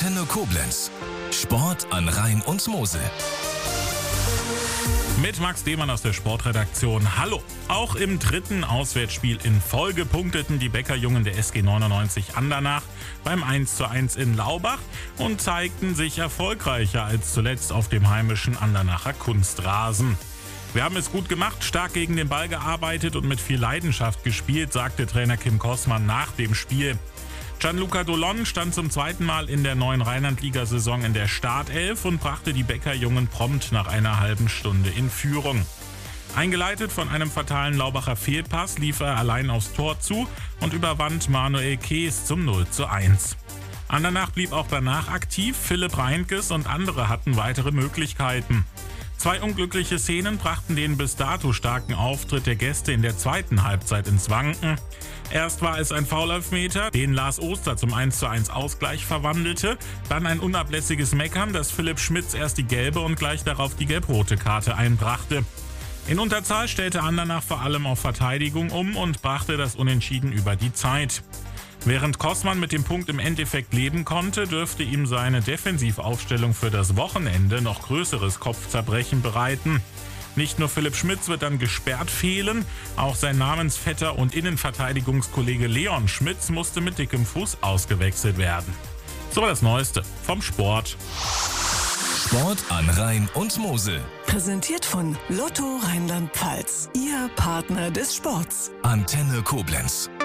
Antenne Koblenz. Sport an Rhein und Mosel. Mit Max Demann aus der Sportredaktion. Hallo! Auch im dritten Auswärtsspiel in Folge punkteten die Bäckerjungen der SG 99 Andernach beim 1:1 in Laubach und zeigten sich erfolgreicher als zuletzt auf dem heimischen Andernacher Kunstrasen. Wir haben es gut gemacht, stark gegen den Ball gearbeitet und mit viel Leidenschaft gespielt, sagte Trainer Kim Kossmann nach dem Spiel. Gianluca Dolon stand zum zweiten Mal in der neuen Rheinland-Liga-Saison in der Startelf und brachte die Bäckerjungen prompt nach einer halben Stunde in Führung. Eingeleitet von einem fatalen Laubacher Fehlpass lief er allein aufs Tor zu und überwand Manuel Kees zum 0:1. Andernach blieb auch danach aktiv, Philipp Reinkes und andere hatten weitere Möglichkeiten. Zwei unglückliche Szenen brachten den bis dato starken Auftritt der Gäste in der zweiten Halbzeit ins Wanken. Erst war es ein Foul-Elfmeter, den Lars Oster zum 1:1 Ausgleich verwandelte, dann ein unablässiges Meckern, das Philipp Schmitz erst die gelbe und gleich darauf die gelb-rote Karte einbrachte. In Unterzahl stellte Andernach vor allem auf Verteidigung um und brachte das Unentschieden über die Zeit. Während Kossmann mit dem Punkt im Endeffekt leben konnte, dürfte ihm seine Defensivaufstellung für das Wochenende noch größeres Kopfzerbrechen bereiten. Nicht nur Philipp Schmitz wird dann gesperrt fehlen, auch sein Namensvetter und Innenverteidigungskollege Leon Schmitz musste mit dickem Fuß ausgewechselt werden. So das Neueste vom Sport. Sport an Rhein und Mosel. Präsentiert von Lotto Rheinland-Pfalz, Ihr Partner des Sports. Antenne Koblenz.